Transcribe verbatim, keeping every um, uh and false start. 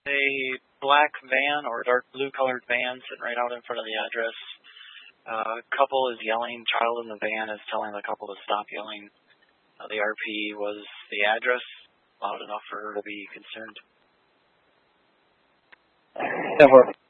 A black van or dark blue colored van sitting right out in front of the address. Uh, a couple is yelling. Child in the van is telling the couple to stop yelling. Uh, the R P was the address loud enough for her to be concerned. ten four.